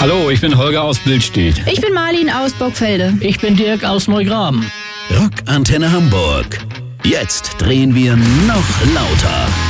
Hallo, ich bin Holger aus Billstedt. Ich bin Marlin aus Burgfelde. Ich bin Dirk aus Neugraben. Rock Antenne Hamburg. Jetzt drehen wir noch lauter.